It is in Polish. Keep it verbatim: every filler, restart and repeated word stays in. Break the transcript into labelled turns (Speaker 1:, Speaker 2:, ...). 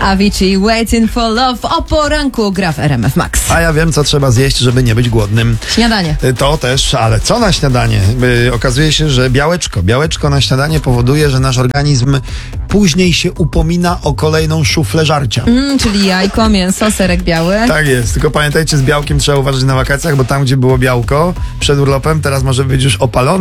Speaker 1: Avicii, Waiting for Love o poranku gra w R M F Max.
Speaker 2: A ja wiem, co trzeba zjeść, żeby nie być głodnym.
Speaker 1: Śniadanie.
Speaker 2: To też, ale co na śniadanie? Yy, okazuje się, że białeczko. Białeczko na śniadanie powoduje, że nasz organizm później się upomina o kolejną szuflę żarcia.
Speaker 1: Mm, czyli jajko, mięso, serek biały.
Speaker 2: Tak jest, tylko pamiętajcie, z białkiem trzeba uważać na wakacjach, bo tam, gdzie było białko przed urlopem, teraz może być już opalone.